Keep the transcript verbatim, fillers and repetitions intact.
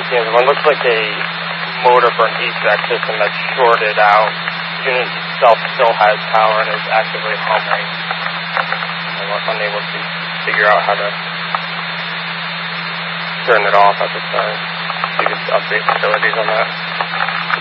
seeing one looks like a motor burn H V A C system that's shorted out. The unit itself still has power and is actively humming. I'm unable to figure out how to turn it off at this time. You can update facilities on that.